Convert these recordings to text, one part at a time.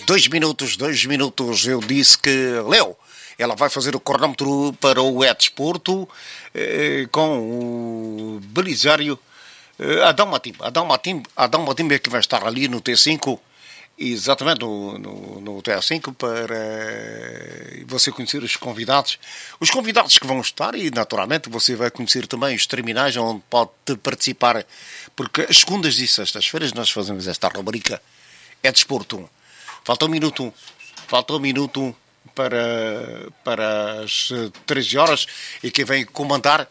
2 minutos. Eu disse que Leo, ela vai fazer o cronómetro para o Desporto com o Belisário Adão Matim é que vai estar ali no T5, exatamente no T5, para você conhecer os convidados que vão estar, e naturalmente você vai conhecer também os terminais onde pode participar, porque as segundas e sextas-feiras nós fazemos esta rubrica Desporto. Falta um minuto para as 13 horas, e quem vai comandar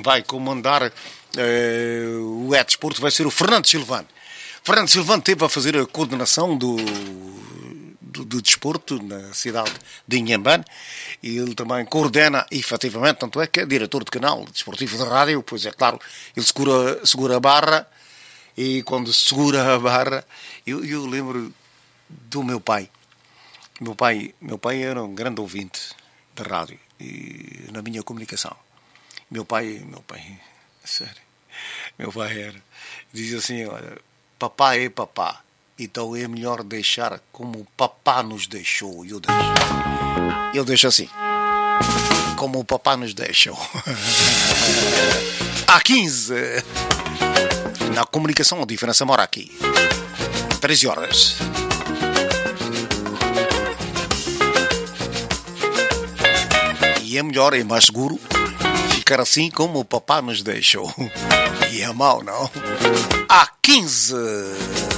o Desporto vai ser o Fernando Silvano. Fernando Silvano teve a fazer a coordenação do desporto na cidade de Inhambane, e ele também coordena efetivamente, tanto é que é diretor de canal desportivo de rádio, pois é claro, ele segura a barra, e quando segura a barra, eu lembro do meu pai. Meu pai era um grande ouvinte de rádio e na minha comunicação. Meu pai, sério, meu pai dizia assim: olha, papá é papá, então é melhor deixar como o papá nos deixou. E eu deixo assim, como o papá nos deixou. Há 15. Na comunicação a diferença mora aqui. 13 horas. E é melhor, é mais seguro ficar assim como o papá nos deixou. E é mau, não? Há 15.